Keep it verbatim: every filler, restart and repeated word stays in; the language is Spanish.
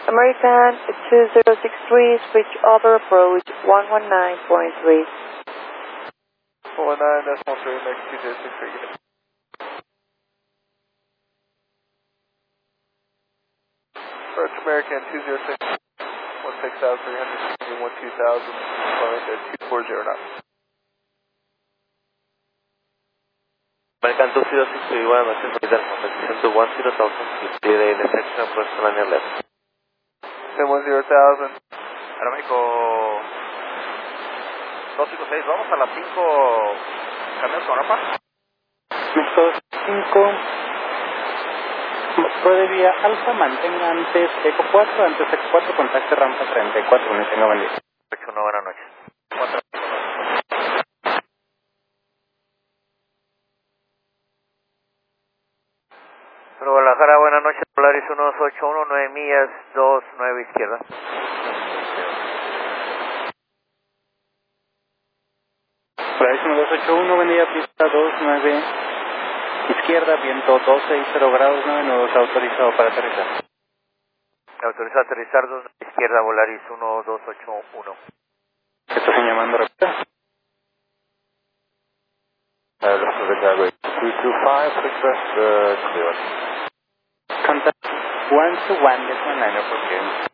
American two zero six three, switch over approach one one nine point three. one one nine decimal three, American two zero six three unit. Approach American two zero six, one six three hundred, one two thousand, two four zero knots. American two zero six three one, American conversation to one zero thousand, clear the intersection approach to line left. ten one zero thousand. Aeroméxico dos cinco seis, vamos a las cinco, cambiamos con rampa. México cinco, puede vía alfa, mantenga antes Eco cuatro, antes Eco cuatro, contacte rampa treinta y cuatro, me tenga buen día. Una buena noche. cuatro. Guadalajara, buenas noches, Polaris uno dos ocho uno, nueve millas, dos nueve izquierda. Polaris uno dos ocho uno, buen día, pista dos nueve izquierda, viento doce cero grados, nueve nudos, autorizado para aterrizar. Autoriza aterrizar dos izquierda, Volaris uno dos ocho uno. Están llamando, repita. Uh, left of the Jagway two two five, request uh, clear. Contact one two one, this one nine, okay.